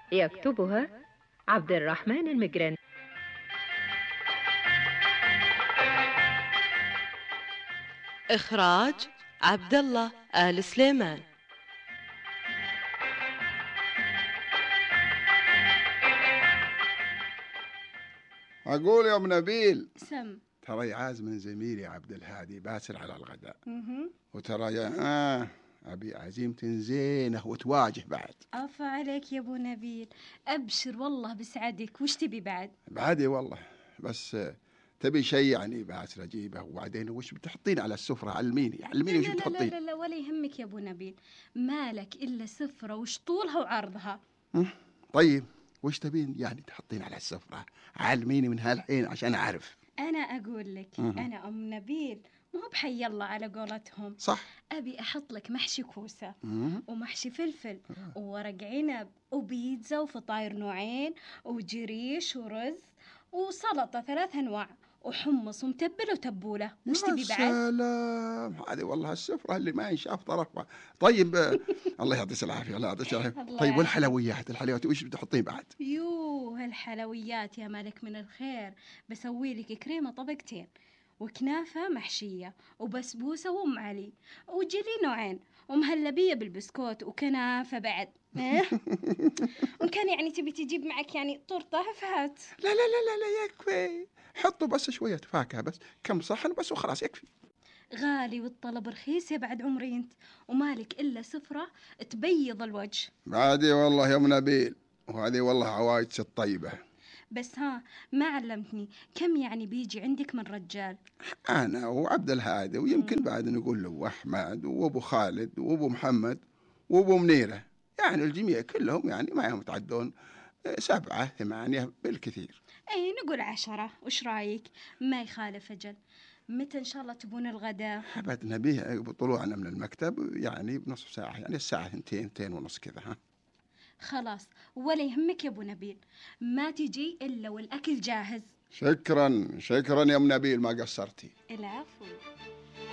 يكتبها عبد الرحمن المجراني. إخراج عبد الله آل سليمان. أقول يا أم نبيل، سم. ترى يعاز من زميلي عبد الهادي باسل على الغداء. مهم. وترى أبي عزيمة زينة وتواجه بعد. عفا عليك يا ابو نبيل، ابشر والله بسعدك. وش تبي بعد؟ بعدي والله، بس تبي شيء يعني باسل أجيبه، وبعدين وش بتحطين على السفرة؟ علميني لا وش لا لا بتحطين؟ لا لا ولا يهمك يا ابو نبيل، مالك الا سفرة وش طولها وعرضها. طيب وش تبين يعني تحطين على السفرة؟ علميني من هالحين عشان أعرف. انا اقول لك، انا ام نبيل، مو بحي الله على قولتهم. صح. ابي احط لك محشي كوسه ومحشي فلفل وورق عنب وبيتزا وفطاير نوعين وجريش ورز وسلطه 3 أنواع وحمص ومتبل وتبوله. وش تبي بعد؟ سلام، هذه والله السفرة اللي ما ينشاف طرفها. طيب الله يعطيك العافية، الله يعطيك العافية. الله طيب يعافيك. الحلويات وش بتحطين بعد؟ يوه الحلويات يا ملك من الخير، بسوي لك كريمة طبقتين وكنافة محشية وبسبوسة وأم علي وجيلي نوعين ومهلبية بالبسكوت وكنافة بعد. وإن كان يعني تبي تجيب معك يعني طرطة فهات. لا لا لا لا لا، يكفي. حطوا بس شوية فاكهة، بس كم صحن بس وخلاص يكفي. غالي والطلب رخيص يا بعد عمري انت، ومالك إلا سفرة تبيض الوجه. بعدي والله يا ام نبيل، وهذه والله عوايدك الطيبة. بس ها، ما علمتني كم يعني بيجي عندك من رجال؟ أنا وعبد الهادي، ويمكن بعد نقول له أحمد وأبو خالد وأبو محمد وأبو منيرة، يعني الجميع كلهم يعني ما يوم يتعدون 7 8 بالكثير. اي نقول 10، وش رايك؟ ما يخالف أجل. متى ان شاء الله تبون الغداء؟ أبد نبيه طلوعنا من المكتب يعني بنصف ساعة، يعني الساعة 2 ونص كذا. ها خلاص ولا يهمك يا ابو نبيل، ما تجي الا والاكل جاهز. شكرا شكرا يا ام نبيل، ما قصرتي. العفو.